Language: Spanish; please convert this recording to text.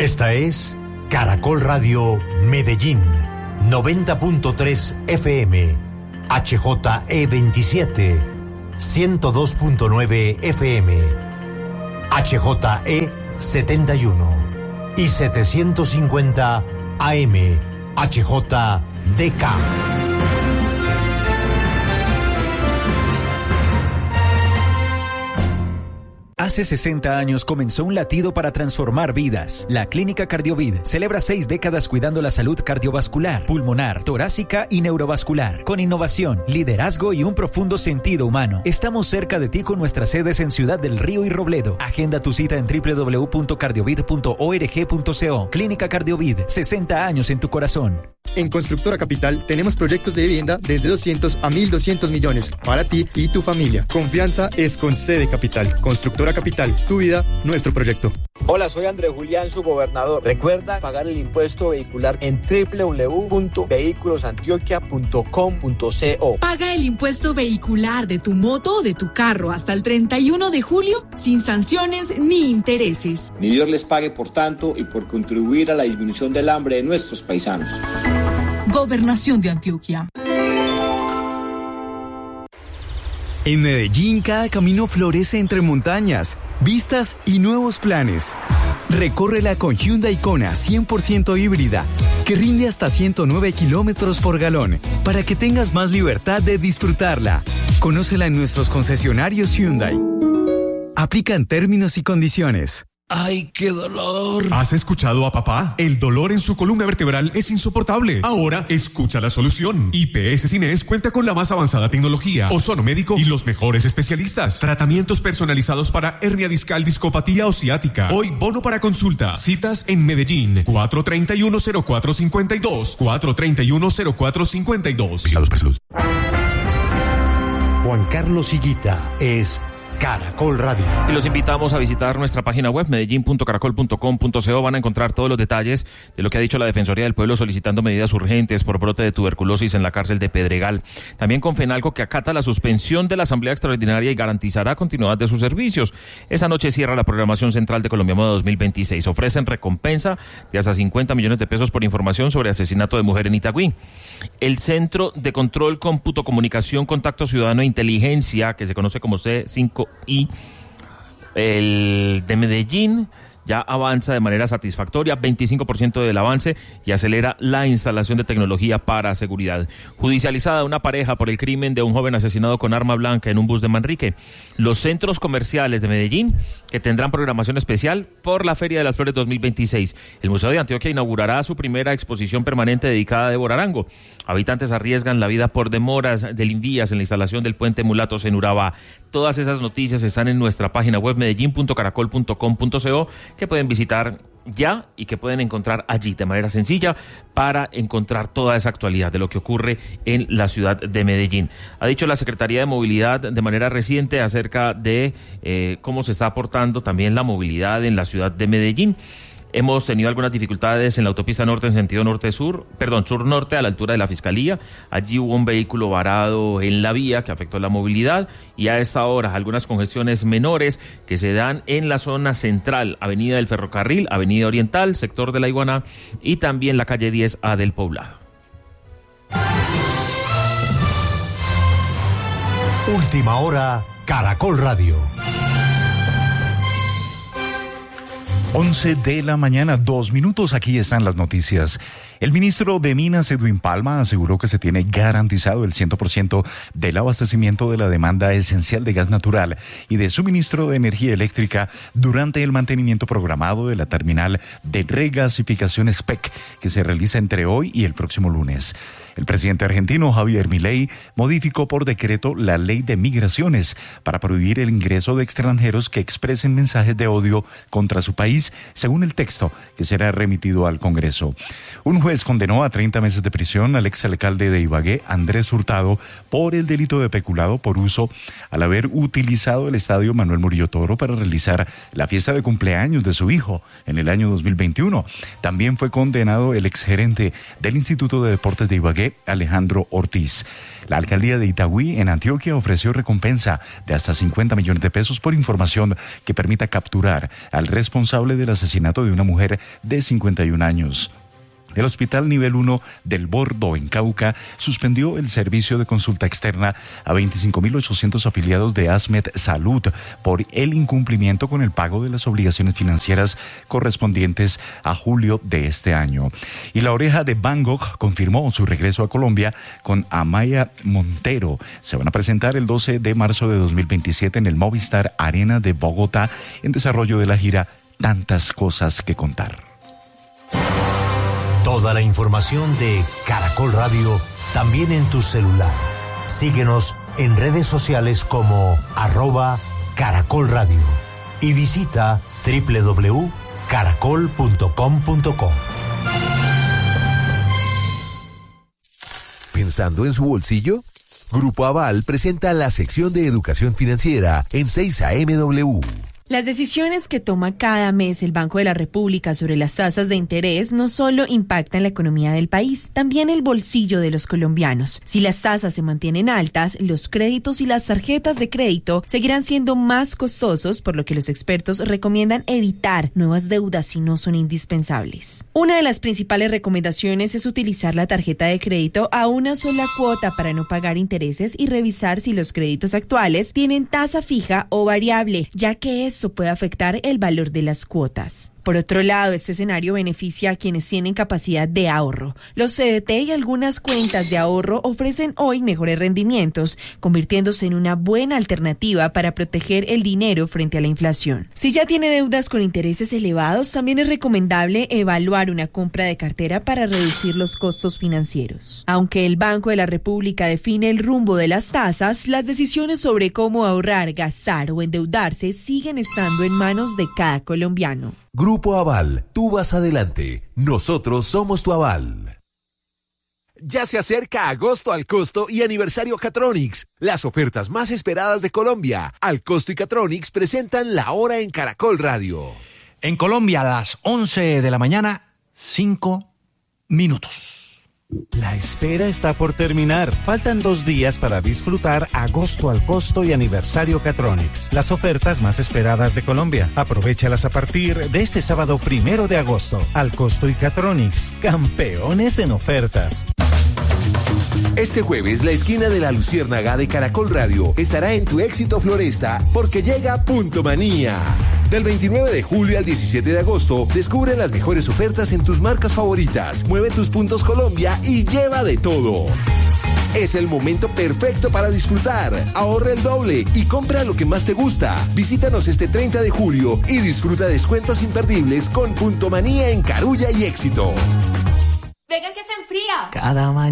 Esta es Caracol Radio Medellín, 90.3 FM, HJE27, 102.9 FM, HJE71 y 750 AM, HJDK. Hace 60 años comenzó un latido para transformar vidas. La Clínica Cardiovid celebra 6 décadas cuidando la salud cardiovascular, pulmonar, torácica y neurovascular. Con innovación, liderazgo y un profundo sentido humano. Estamos cerca de ti con nuestras sedes en Ciudad del Río y Robledo. Agenda tu cita en www.cardiovid.org.co. Clínica Cardiovid, 60 años en tu corazón. En Constructora Capital tenemos proyectos de vivienda desde 200 a 1.200 millones para ti y tu familia. Confianza es con C de Capital. Constructora Capital, tu vida, nuestro proyecto. Hola, soy Andrés Julián, su gobernador. Recuerda pagar el impuesto vehicular en www.vehiculosantioquia.com.co. Paga el impuesto vehicular de tu moto o de tu carro hasta el 31 de julio sin sanciones ni intereses. Ni Dios les pague por tanto y por contribuir a la disminución del hambre de nuestros paisanos. Gobernación de Antioquia. En Medellín, cada camino florece entre montañas, vistas y nuevos planes. Recórrela con Hyundai Kona 100% híbrida, que rinde hasta 109 kilómetros por galón, para que tengas más libertad de disfrutarla. Conócela en nuestros concesionarios Hyundai. Aplican términos y condiciones. ¡Ay, qué dolor! ¿Has escuchado a papá? El dolor en su columna vertebral es insoportable. Ahora, escucha la solución. IPS Cines cuenta con la más avanzada tecnología, ozono médico y los mejores especialistas. Tratamientos personalizados para hernia discal, discopatía o ciática. Hoy, bono para consulta. Citas en Medellín. 431-0452. 431-0452. Vigilados por salud. Juan Carlos Higuita es Caracol Radio. Y los invitamos a visitar nuestra página web medellin.caracol.com.co. Van a encontrar todos los detalles de lo que ha dicho la Defensoría del Pueblo solicitando medidas urgentes por brote de tuberculosis en la cárcel de Pedregal. También con FENALCO, que acata la suspensión de la Asamblea Extraordinaria y garantizará continuidad de sus servicios. Esa noche cierra la programación central de Colombia Moda 2026. Ofrecen recompensa de hasta 50 millones de pesos por información sobre asesinato de mujer en Itagüí. El Centro de Control, Cómputo, Comunicación, Contacto Ciudadano e Inteligencia, que se conoce como C5I, el de Medellín, ya avanza de manera satisfactoria, 25% del avance, y acelera la instalación de tecnología para seguridad. Judicializada una pareja por el crimen de un joven asesinado con arma blanca en un bus de Manrique. Los centros comerciales de Medellín, que tendrán programación especial por la Feria de las Flores 2026. El Museo de Antioquia inaugurará su primera exposición permanente dedicada a Débora Arango. Habitantes arriesgan la vida por demoras del Invías en la instalación del puente Mulatos en Urabá. Todas esas noticias están en nuestra página web medellin.caracol.com.co, que pueden visitar ya y que pueden encontrar allí de manera sencilla para encontrar toda esa actualidad de lo que ocurre en la ciudad de Medellín. Ha dicho la Secretaría de Movilidad de manera reciente acerca de cómo se está aportando también la movilidad en la ciudad de Medellín. Hemos tenido algunas dificultades en la autopista norte en sentido sur-norte a la altura de la Fiscalía. Allí hubo un vehículo varado en la vía que afectó la movilidad, y a esta hora algunas congestiones menores que se dan en la zona central, Avenida del Ferrocarril, Avenida Oriental, sector de La Iguana y también la calle 10A del Poblado. Última hora, Caracol Radio. 11 de la mañana, 2 minutos, aquí están las noticias. El ministro de Minas, Edwin Palma, aseguró que se tiene garantizado el 100% del abastecimiento de la demanda esencial de gas natural y de suministro de energía eléctrica durante el mantenimiento programado de la terminal de regasificación SPEC, que se realiza entre hoy y el próximo lunes. El presidente argentino Javier Milei modificó por decreto la ley de migraciones para prohibir el ingreso de extranjeros que expresen mensajes de odio contra su país, según el texto que será remitido al Congreso. Un juez condenó a 30 meses de prisión al exalcalde de Ibagué, Andrés Hurtado, por el delito de peculado por uso al haber utilizado el estadio Manuel Murillo Toro para realizar la fiesta de cumpleaños de su hijo en el año 2021. También fue condenado el exgerente del Instituto de Deportes de Ibagué, Alejandro Ortiz. La alcaldía de Itagüí, en Antioquia, ofreció recompensa de hasta 50 millones de pesos por información que permita capturar al responsable responsable del asesinato de una mujer de 51 años. El Hospital Nivel 1 del Bordo, en Cauca, suspendió el servicio de consulta externa a 25.800 afiliados de ASMED Salud por el incumplimiento con el pago de las obligaciones financieras correspondientes a julio de este año. Y La Oreja de Van Gogh confirmó su regreso a Colombia con Amaya Montero. Se van a presentar el 12 de marzo de 2027 en el Movistar Arena de Bogotá, en desarrollo de la gira Tantas Cosas que Contar. Toda la información de Caracol Radio también en tu celular. Síguenos en redes sociales como @Caracol Radio y visita www.caracol.com.co. ¿Pensando en su bolsillo? Grupo Aval presenta la sección de educación financiera en 6am. Las decisiones que toma cada mes el Banco de la República sobre las tasas de interés no solo impactan la economía del país, también el bolsillo de los colombianos. Si las tasas se mantienen altas, los créditos y las tarjetas de crédito seguirán siendo más costosos, por lo que los expertos recomiendan evitar nuevas deudas si no son indispensables. Una de las principales recomendaciones es utilizar la tarjeta de crédito a una sola cuota para no pagar intereses y revisar si los créditos actuales tienen tasa fija o variable, ya que eso puede afectar el valor de las cuotas. Por otro lado, este escenario beneficia a quienes tienen capacidad de ahorro. Los CDT y algunas cuentas de ahorro ofrecen hoy mejores rendimientos, convirtiéndose en una buena alternativa para proteger el dinero frente a la inflación. Si ya tiene deudas con intereses elevados, también es recomendable evaluar una compra de cartera para reducir los costos financieros. Aunque el Banco de la República define el rumbo de las tasas, las decisiones sobre cómo ahorrar, gastar o endeudarse siguen estando en manos de cada colombiano. Grupo Aval, tú vas adelante, nosotros somos tu aval. Ya se acerca agosto al costo y aniversario Catronics, las ofertas más esperadas de Colombia. Al costo y Catronics presentan la hora en Caracol Radio. En Colombia a las 11 de la mañana, 5 minutos. La espera está por terminar. Faltan 2 días para disfrutar agosto al costo y aniversario Catronics, las ofertas más esperadas de Colombia. Aprovéchalas a partir de este sábado 1 de agosto. Al costo y Catronics, campeones en ofertas. Este jueves, la esquina de la Luciérnaga de Caracol Radio estará en tu éxito Floresta, porque llega Punto Manía. Del 29 de julio al 17 de agosto, descubre las mejores ofertas en tus marcas favoritas. Mueve tus puntos Colombia y lleva de todo. Es el momento perfecto para disfrutar. Ahorra el doble y compra lo que más te gusta. Visítanos este 30 de julio y disfruta descuentos imperdibles con Punto Manía en Carulla y Éxito. Venga que se enfría. Cada mañana.